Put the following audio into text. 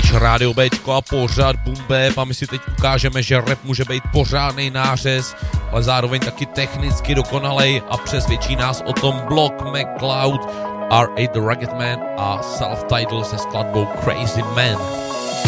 posloucháš Rádio Bčko a pořád Boom Bap a my si teď ukážeme, že rap může být pořádnej nářez, ale zároveň taky technicky dokonalej a přesvědčí nás o tom Block McCloud, R.A. The Rugged Man a Self-Titled se skladbou Crazy Man.